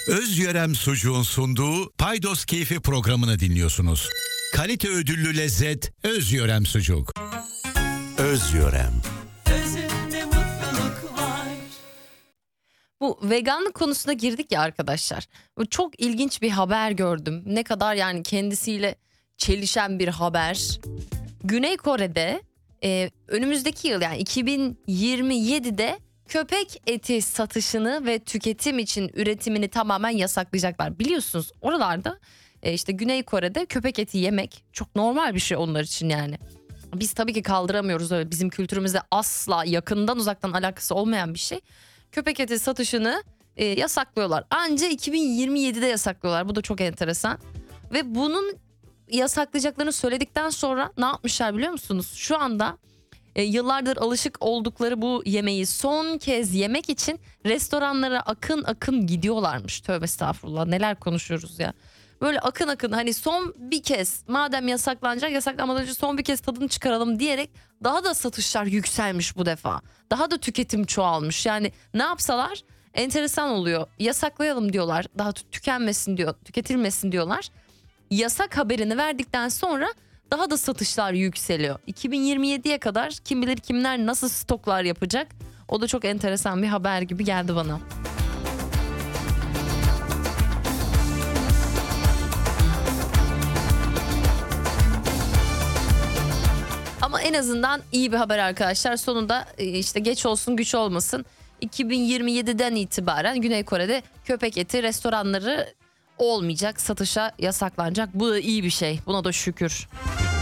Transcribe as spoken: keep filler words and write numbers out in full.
Özyörem Sucuğun sunduğu Paydos Keyfi programını dinliyorsunuz. Kalite ödüllü lezzet Özyörem Sucuk. Özyörem. Özünde mutluluk var. Bu veganlık konusuna girdik ya arkadaşlar. Bu çok ilginç bir haber gördüm. Ne kadar yani kendisiyle çelişen bir haber. Güney Kore'de e, önümüzdeki yıl yani iki bin yirmi yedide köpek eti satışını ve tüketim için üretimini tamamen yasaklayacaklar. Biliyorsunuz oralarda e, işte Güney Kore'de köpek eti yemek çok normal bir şey onlar için yani. Biz tabii ki kaldıramıyoruz öyle, bizim kültürümüzde asla yakından uzaktan alakası olmayan bir şey. Köpek eti satışını e, yasaklıyorlar. Anca iki bin yirmi yedide yasaklıyorlar. Bu da çok enteresan. Ve bunun yasaklayacaklarını söyledikten sonra ne yapmışlar biliyor musunuz? Şu anda e, yıllardır alışık oldukları bu yemeği son kez yemek için restoranlara akın akın gidiyorlarmış. Tövbe estağfurullah, neler konuşuyoruz ya. Böyle akın akın hani son bir kez madem yasaklanacak, yasaklanmadan önce son bir kez tadını çıkaralım diyerek daha da satışlar yükselmiş bu defa. Daha da tüketim çoğalmış. Yani ne yapsalar enteresan oluyor. Yasaklayalım diyorlar. Daha tü- tükenmesin diyor, tüketilmesin diyorlar. Yasak haberini verdikten sonra daha da satışlar yükseliyor. iki bin yirmi yediye kadar kim bilir kimler nasıl stoklar yapacak. O da çok enteresan bir haber gibi geldi bana. Ama en azından iyi bir haber arkadaşlar. Sonunda işte geç olsun güç olmasın. iki bin yirmi yediden itibaren Güney Kore'de köpek eti restoranları olmayacak, satışa yasaklanacak. Bu da iyi bir şey. Buna da şükür.